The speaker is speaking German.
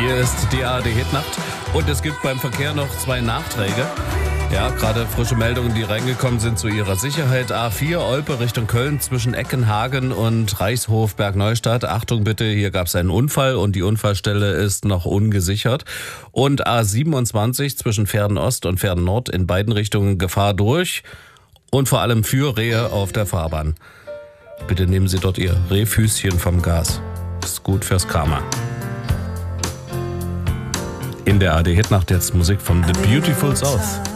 Hier ist die ARD-Hitnacht und es gibt beim Verkehr noch 2 Nachträge. Ja, gerade frische Meldungen, die reingekommen sind zu ihrer Sicherheit. A4 Olpe Richtung Köln zwischen Eckenhagen und Reichshof Bergneustadt. Achtung bitte, hier gab es einen Unfall und die Unfallstelle ist noch ungesichert. Und A27 zwischen Verden Ost und Verden Nord in beiden Richtungen Gefahr durch und vor allem für Rehe auf der Fahrbahn. Bitte nehmen Sie dort Ihr Rehfüßchen vom Gas. Ist gut fürs Karma. In der ARD-Hitnacht jetzt Musik von The Beautiful South.